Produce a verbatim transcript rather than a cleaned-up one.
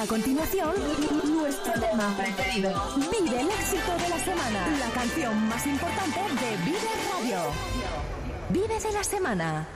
A continuación, nuestro tema preferido. Vive el éxito de la semana. La canción más importante de Vive Radio. Vive de la semana.